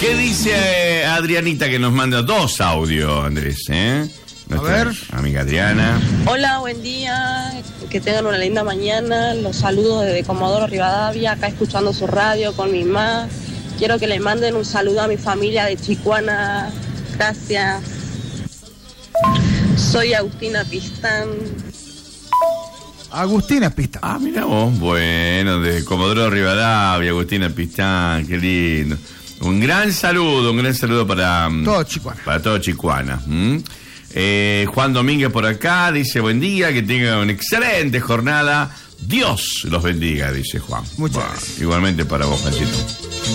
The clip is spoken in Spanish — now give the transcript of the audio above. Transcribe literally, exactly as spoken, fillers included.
¿Qué dice eh, Adrianita que nos manda dos audios, Andrés? ¿eh? Nuestra A ver. amiga Adriana. Hola, buen día, que tengan una linda mañana. Los saludo desde Comodoro Rivadavia, acá escuchando su radio con mi mamá. Quiero que le manden un saludo a mi familia de Chicuana. Gracias. Soy Agustina Pistán. Agustina Pistán. Ah, mira vos. Bueno, de Comodoro Rivadavia, Agustina Pistán, qué lindo. Un gran saludo, un gran saludo para todo Chicuana. Para todo Chicuana. ¿Mm? Eh, Juan Domínguez por acá dice buen día, que tengan una excelente jornada. Dios los bendiga, dice Juan. Muchas bueno, gracias. Igualmente para vos, Juancito.